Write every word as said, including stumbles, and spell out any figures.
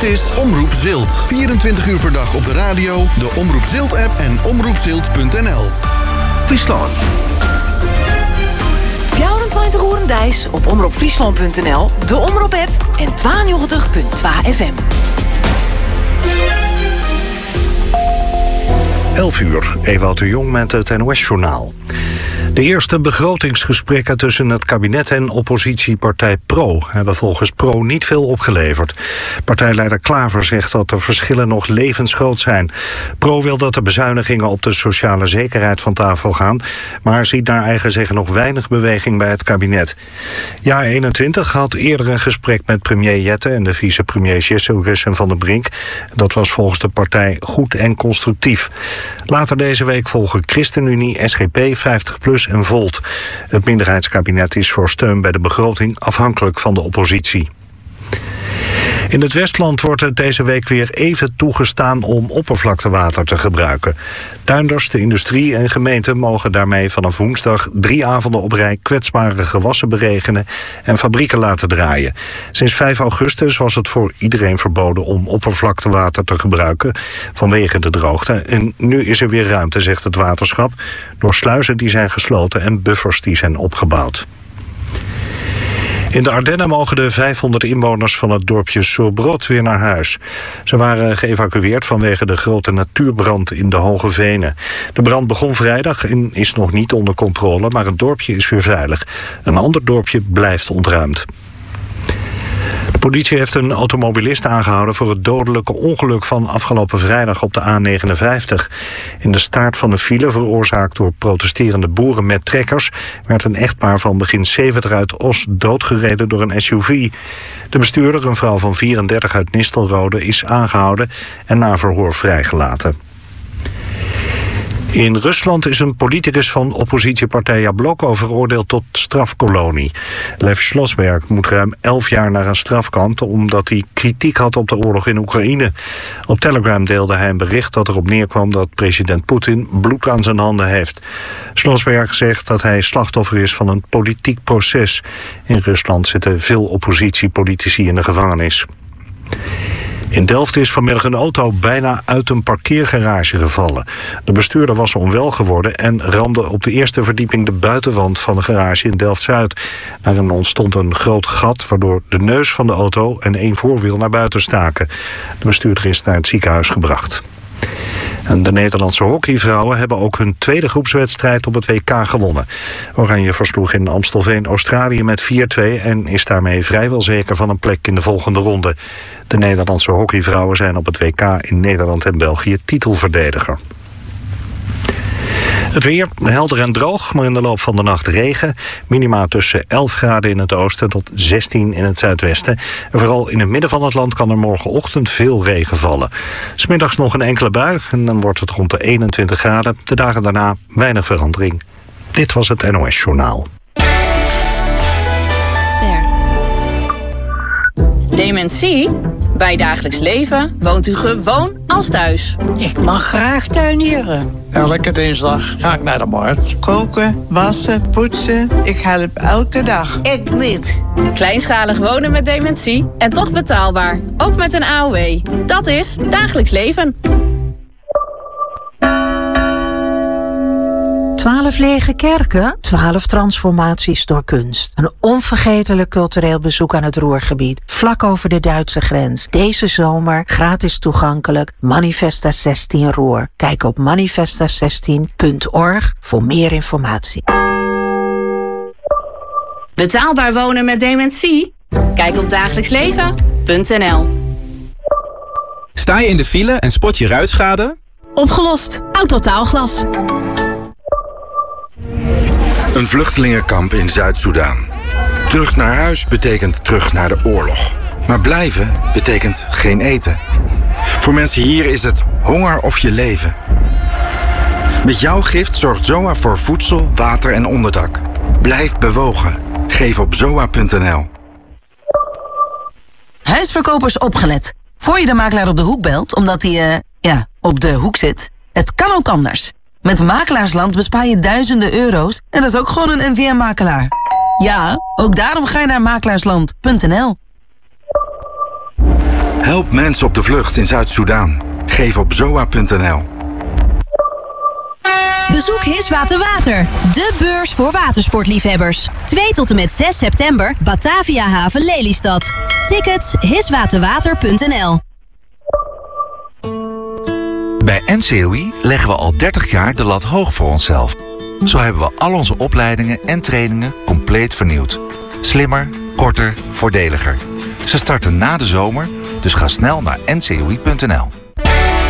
Dit is Omroep Zilt. vierentwintig uur per dag op de radio, de Omroep Zilt-app en omroep zilt punt n l. Friesland. vierentwintig uur Dijs op omroep friesland punt n l, de Omroep-app en tweeënnegentig komma twee F M. elf uur, Ewout de Jong met het N O S-journaal. De eerste begrotingsgesprekken tussen het kabinet en oppositiepartij Pro hebben volgens Pro niet veel opgeleverd. Partijleider Klaver zegt dat de verschillen nog levensgroot zijn. Pro wil dat de bezuinigingen op de sociale zekerheid van tafel gaan, maar ziet naar eigen zeggen nog weinig beweging bij het kabinet. Ja eenentwintig had eerder een gesprek met premier Jette en de vicepremiers Jesselgus en Van der Brink. Dat was volgens de partij goed en constructief. Later deze week volgen ChristenUnie, S G P, vijftig plus en Volt. Het minderheidskabinet is voor steun bij de begroting afhankelijk van de oppositie. In het Westland wordt het deze week weer even toegestaan om oppervlaktewater te gebruiken. Tuinders, de industrie en gemeenten mogen daarmee vanaf woensdag drie avonden op rij kwetsbare gewassen beregenen en fabrieken laten draaien. Sinds vijf augustus was het voor iedereen verboden om oppervlaktewater te gebruiken vanwege de droogte. En nu is er weer ruimte, zegt het waterschap, door sluizen die zijn gesloten en buffers die zijn opgebouwd. In de Ardennen mogen de vijfhonderd inwoners van het dorpje Surbrot weer naar huis. Ze waren geëvacueerd vanwege de grote natuurbrand in de Hoge Venen. De brand begon vrijdag en is nog niet onder controle, maar het dorpje is weer veilig. Een ander dorpje blijft ontruimd. De politie heeft een automobilist aangehouden voor het dodelijke ongeluk van afgelopen vrijdag op de A negenenvijftig. In de staart van de file, veroorzaakt door protesterende boeren met trekkers, werd een echtpaar van begin zeventig uit Os doodgereden door een S U V. De bestuurder, een vrouw van vierendertig uit Nistelrode, is aangehouden en na verhoor vrijgelaten. In Rusland is een politicus van oppositiepartij Jabloko veroordeeld tot strafkolonie. Lev Slosberg moet ruim elf jaar naar een strafkamp omdat hij kritiek had op de oorlog in Oekraïne. Op Telegram deelde hij een bericht dat erop neerkwam dat president Poetin bloed aan zijn handen heeft. Slosberg zegt dat hij slachtoffer is van een politiek proces. In Rusland zitten veel oppositiepolitici in de gevangenis. In Delft is vanmiddag een auto bijna uit een parkeergarage gevallen. De bestuurder was onwel geworden en ramde op de eerste verdieping de buitenwand van de garage in Delft-Zuid. Daarin ontstond een groot gat waardoor de neus van de auto en één voorwiel naar buiten staken. De bestuurder is naar het ziekenhuis gebracht. En de Nederlandse hockeyvrouwen hebben ook hun tweede groepswedstrijd op het W K gewonnen. Oranje versloeg in Amstelveen Australië met vier twee en is daarmee vrijwel zeker van een plek in de volgende ronde. De Nederlandse hockeyvrouwen zijn op het W K in Nederland en België titelverdediger. Het weer helder en droog, maar in de loop van de nacht regen. Minima tussen elf graden in het oosten tot zestien in het zuidwesten. En vooral in het midden van het land kan er morgenochtend veel regen vallen. 'S Middags nog een enkele bui en dan wordt het rond de eenentwintig graden. De dagen daarna weinig verandering. Dit was het N O S-journaal. Ster. Dementie? Bij Dagelijks Leven woont u gewoon als thuis. Ik mag graag tuinieren. Elke dinsdag ga ik naar de markt. Koken, wassen, poetsen. Ik help elke dag. Ik niet. Kleinschalig wonen met dementie en toch betaalbaar. Ook met een A O W. Dat is Dagelijks Leven. Twaalf lege kerken, twaalf transformaties door kunst. Een onvergetelijk cultureel bezoek aan het Ruhrgebied, vlak over de Duitse grens. Deze zomer gratis toegankelijk, Manifesta zestien Ruhr. Kijk op manifesta zestien punt org voor meer informatie. Betaalbaar wonen met dementie? Kijk op dagelijksleven punt n l. Sta je in de file en spot je ruitschade? Opgelost. Autotaalglas. Een vluchtelingenkamp in Zuid-Soedan. Terug naar huis betekent terug naar de oorlog. Maar blijven betekent geen eten. Voor mensen hier is het honger of je leven. Met jouw gift zorgt Z O A voor voedsel, water en onderdak. Blijf bewogen. Geef op zoa punt n l. Huisverkopers opgelet. Voor je de makelaar op de hoek belt, omdat hij, uh, ja, op de hoek zit. Het kan ook anders. Met Makelaarsland bespaar je duizenden euro's en dat is ook gewoon een N V M-makelaar. Ja, ook daarom ga je naar makelaarsland punt n l. Help mensen op de vlucht in Zuid-Soedan. Geef op zoa punt n l. Bezoek Hiswater Water, de beurs voor watersportliefhebbers. twee tot en met zes september, Batavia Haven Lelystad. Tickets hiswaterwater punt n l. Bij N C O I leggen we al dertig jaar de lat hoog voor onszelf. Zo hebben we al onze opleidingen en trainingen compleet vernieuwd. Slimmer, korter, voordeliger. Ze starten na de zomer, dus ga snel naar n c o i punt n l.